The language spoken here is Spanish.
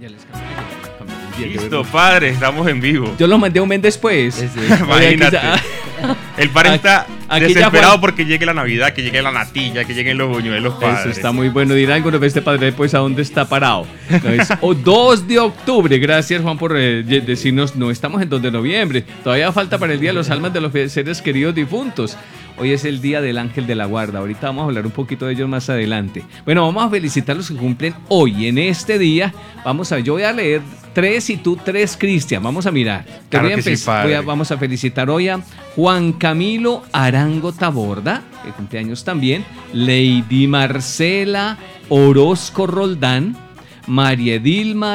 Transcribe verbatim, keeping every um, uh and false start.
Ya les cambié, ya cambié el día, yo Listo, verlo. padre, estamos en vivo. Yo lo mandé un mes después. Sí, Oye, aquí imagínate. ya- El padre está aquí ya desesperado Juan- porque llegue la Navidad, que llegue la natilla, que lleguen los buñuelos, padre. Eso está muy bueno. Dirán algunos de este padre, pues, ¿a dónde está parado? No, es o dos de octubre. Gracias, Juan, por eh, decirnos, no estamos en dos de noviembre. Todavía falta para el Día de los Almas de los seres queridos difuntos. Hoy es el Día del Ángel de la Guarda. Ahorita vamos a hablar un poquito de ellos más adelante. Bueno, vamos a felicitar a los que cumplen hoy, en este día. Vamos a, yo voy a leer tres y tú tres, Cristian. Vamos a mirar. Te Claro voy a que sí, empe- padre. voy a- vamos a felicitar hoy a Juan Camilo Arango Taborda, que cumpleaños también. Lady Marcela Orozco Roldán. María Edilma